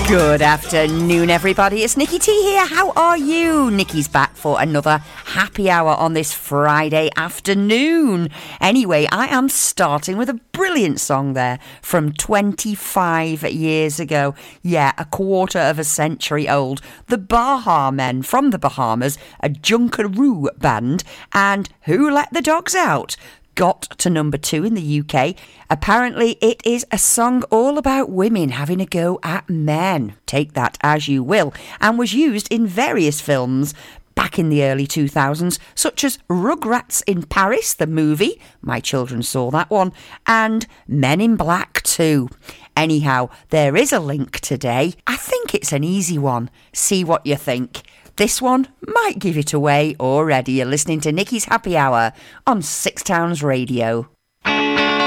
Good afternoon, everybody. It's Nikki T here. How are you? Nikki's back for another happy hour on this Friday afternoon. Anyway, I am starting with a brilliant song there from 25 years ago. Yeah, a quarter of a century old. The Baha Men from the Bahamas, a Junkaroo band, and Who Let the Dogs Out? Got to number 2 in the UK. Apparently it is a song all about women having a go at men. Take that as you will. And was used in various films back in the early 2000s, such as Rugrats in Paris, the movie. My children saw that one. And Men in Black 2. Anyhow, there is a link today. I think it's an easy one. See what you think. This one might give it away already. You're listening to Nikki's Happy Hour on Six Towns Radio.